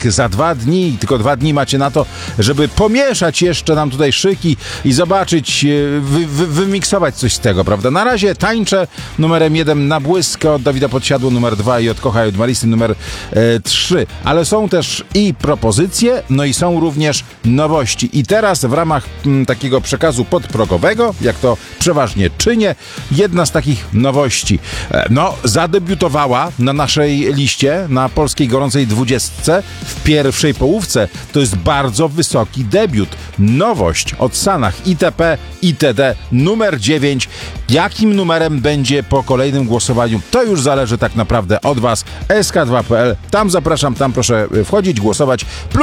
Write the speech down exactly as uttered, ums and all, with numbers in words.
piątek, za dwa dni, tylko dwa dni macie na to, żeby pomieszać jeszcze nam tutaj szyki i zobaczyć, wy, wy, wymiksować coś z tego, prawda? Na razie tańczę numerem jeden Na błysk od Dawida Podsiadło numer dwa i od Kochaj od Marisy numer e, trzy. Ale są też i propozycje, no i są również nowości. I teraz w ramach m, takiego przekazu podprogowego, jak to przeważnie czynię, jedna z takich nowości. E, no, zadebiutowała na naszej liście, na polskiej gorącej dwudziestce w pierwszej połówce. To jest bardzo wysoki debiut. Nowość od Sanach itp. itd. numer dziewięć. Jakim numerem będzie po kolejnym głosowaniu? To już zależy tak naprawdę od Was. S K dwa kropka p l. Tam zapraszam, tam proszę wchodzić, głosować.